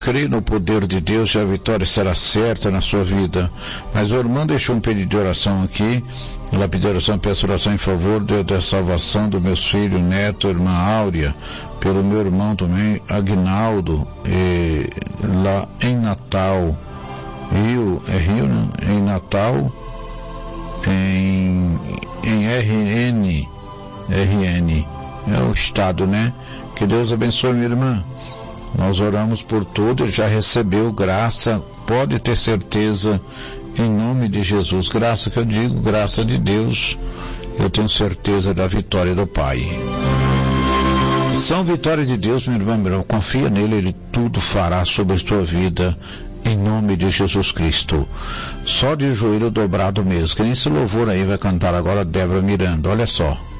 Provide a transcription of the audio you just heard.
Crê no poder de Deus e a vitória será certa na sua vida. Mas o irmão deixou um pedido de oração aqui. Ela pediu oração, peço oração em favor da salvação dos meus filhos, neto, irmã Áurea, pelo meu irmão também, Agnaldo, lá em Natal. Rio, né? Em Natal, em RN, é o estado, né? Que Deus abençoe, minha irmã. Nós oramos por tudo, ele já recebeu graça, pode ter certeza, em nome de Jesus. Graça que eu digo, graça de Deus, eu tenho certeza da vitória do Pai. São vitória de Deus, meu irmão, confia nele, ele tudo fará sobre a sua vida, em nome de Jesus Cristo. Só de joelho dobrado mesmo, que nem esse louvor aí vai cantar agora Débora Miranda, olha só.